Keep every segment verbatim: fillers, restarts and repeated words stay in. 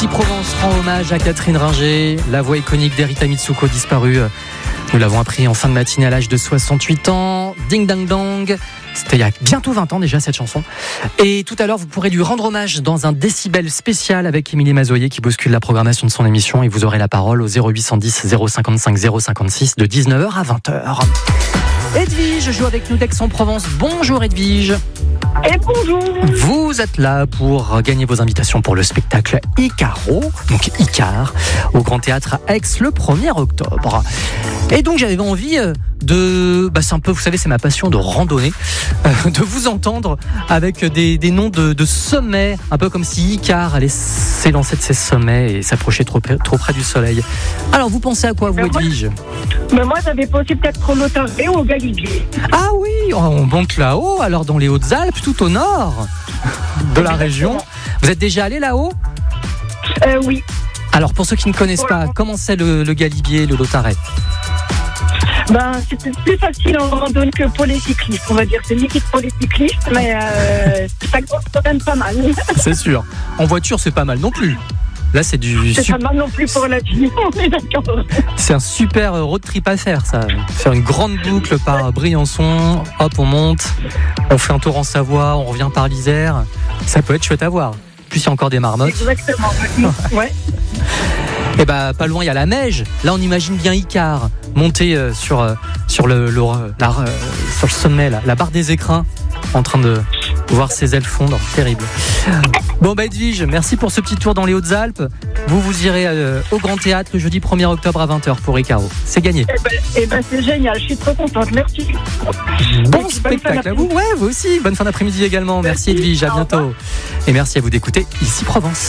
Ici Provence rend hommage à Catherine Ringer, la voix iconique d'Erita Mitsuko disparue. Nous l'avons appris en fin de matinée à l'âge de soixante-huit ans. Ding dang dang. C'était il y a bientôt vingt ans déjà cette chanson. Et tout à l'heure, vous pourrez lui rendre hommage dans un décibel spécial avec Émilie Mazoyer qui bouscule la programmation de son émission. Et vous aurez la parole au zéro huit cent dix zéro cinquante-cinq zéro cinquante-six de dix-neuf heures à vingt heures. Edwige joue avec nous d'Aix-en-Provence. Bonjour Edwige. Et bonjour. Vous êtes là pour gagner vos invitations pour le spectacle Icaro, donc Icar, au Grand Théâtre à Aix le premier octobre. Et donc j'avais envie de, bah c'est un peu, vous savez, c'est ma passion de randonnée, euh, de vous entendre avec des, des noms de, de sommets, un peu comme si Icar allait s'élancer de ses sommets et s'approcher trop, trop près du soleil. Alors vous pensez à quoi, vous, Edwige ? Mais moi j'avais pensé peut-être au Lotaré ou au Galibier. Ah oui, on monte là-haut, alors dans les Hautes-Alpes, tout au nord de la région. Vous êtes déjà allé là-haut ? euh, Oui. Alors pour ceux qui ne connaissent pas, comment c'est le, le Galibier, le Lotaré ? Ben, c'est plus facile en randonnée que pour les cyclistes. On va dire c'est limite pour les cyclistes, mais euh, ça compte quand même pas mal. C'est sûr. En voiture, c'est pas mal non plus. Là, c'est du. C'est super... pas mal non plus pour la vie, on est d'accord. C'est un super road trip à faire, ça. Faire une grande boucle par Briançon, hop, on monte, on fait un tour en Savoie, on revient par l'Isère. Ça peut être chouette à voir. Plus il y a encore des marmottes. Exactement. Ouais. Et bah, pas loin, il y a la neige. Là, on imagine bien Icar monter euh, sur, euh, sur, le, le, la, euh, sur le sommet, là, la barre des écrins, en train de voir ses ailes fondre. Terrible. Bon, bah, Edwige, merci pour ce petit tour dans les Hautes-Alpes. Vous, vous irez euh, au Grand Théâtre le jeudi premier octobre à vingt heures pour Icaro. C'est gagné. Eh ben, eh ben, c'est génial, je suis trop contente. Merci. Bon merci, spectacle à vous. Ouais, vous aussi. Bonne fin d'après-midi également. Merci, merci Edwige, à bientôt. Et merci à vous d'écouter Ici Provence.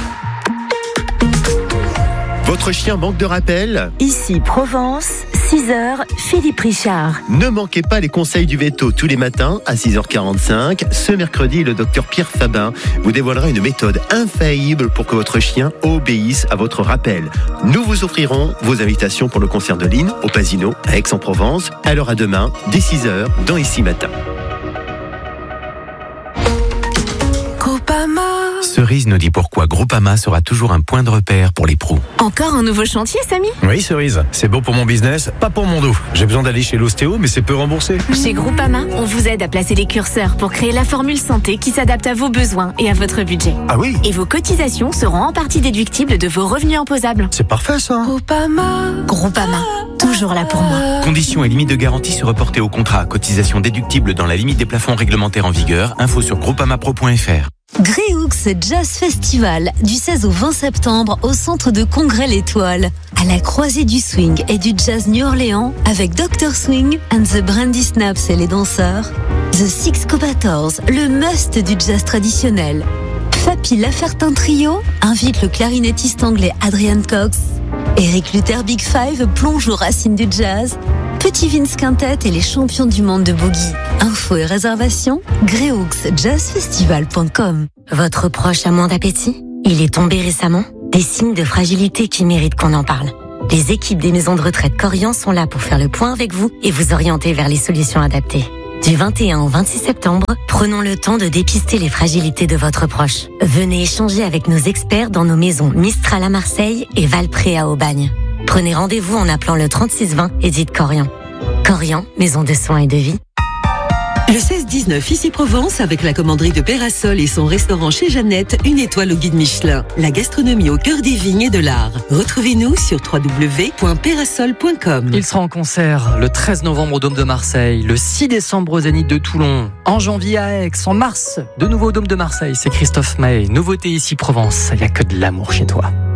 Votre chien manque de rappel ? Ici Provence, six heures, Philippe Richard. Ne manquez pas les conseils du veto tous les matins à six heures quarante-cinq. Ce mercredi, le docteur Pierre Fabin vous dévoilera une méthode infaillible pour que votre chien obéisse à votre rappel. Nous vous offrirons vos invitations pour le concert de Lynn au Pasino à Aix-en-Provence. Alors à demain, dès six heures, dans Ici Matin. Groupama. Cerise nous dit pourquoi Groupama sera toujours un point de repère pour les pros. Encore un nouveau chantier, Samy ? Oui, Cerise, c'est beau pour mon business, pas pour mon dos. J'ai besoin d'aller chez l'ostéo, mais c'est peu remboursé. Chez Groupama, on vous aide à placer les curseurs pour créer la formule santé qui s'adapte à vos besoins et à votre budget. Ah oui ? Et vos cotisations seront en partie déductibles de vos revenus imposables. C'est parfait, ça. Groupama. Groupama, toujours là pour moi. Conditions et limites de garantie se reporter au contrat. Cotisation déductible dans la limite des plafonds réglementaires en vigueur. Info sur groupamapro point f r. Greyhoux Jazz Festival du seize au vingt septembre au centre de congrès L'Étoile. À la croisée du swing et du jazz New Orleans avec docteur Swing and the Brandy Snaps et les danseurs. The Six Cobators, le must du jazz traditionnel. Fapi Lafertin Trio invite le clarinettiste anglais Adrian Cox. Eric Luther Big Five plonge aux racines du jazz. Petit Vince Quintet et les champions du monde de boogie. Infos et réservations, greyhoux jazz festival point com. Votre proche a moins d'appétit ? Il est tombé récemment ? Des signes de fragilité qui méritent qu'on en parle. Les équipes des maisons de retraite Corian sont là pour faire le point avec vous et vous orienter vers les solutions adaptées. Du vingt et un au vingt-six septembre, prenons le temps de dépister les fragilités de votre proche. Venez échanger avec nos experts dans nos maisons Mistral à Marseille et Valpré à Aubagne. Prenez rendez-vous en appelant le trente-six vingt et dites Corian. Corian, maison de soins et de vie. Le seize dix-neuf, ici Provence, avec la commanderie de Pérasol et son restaurant chez Jeannette, une étoile au guide Michelin. La gastronomie au cœur des vignes et de l'art. Retrouvez-nous sur w w w point pérasol point com. Il sera en concert le treize novembre au Dôme de Marseille, le six décembre au Zénith de Toulon, en janvier à Aix, en mars, de nouveau au Dôme de Marseille. C'est Christophe Maé. Nouveauté Ici Provence, il n'y a que de l'amour chez toi.